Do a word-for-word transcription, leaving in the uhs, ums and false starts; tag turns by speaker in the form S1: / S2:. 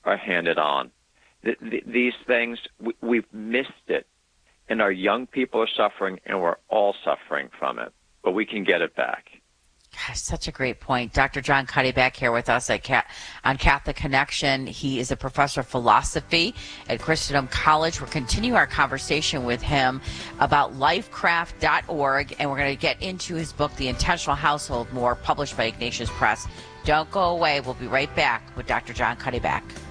S1: are handed on. Th- th- these things, we, we've missed it, and our young people are suffering, and we're all suffering from it. But we can get it back.
S2: Gosh, such a great point. Doctor John Cuddeback here with us at Cat- on Catholic Connection. He is a professor of philosophy at Christendom College. We're continuing our conversation with him about lifecraft dot org, and we're going to get into his book, The Intentional Household, more, published by Ignatius Press. Don't go away. We'll be right back with Doctor John Cuddeback.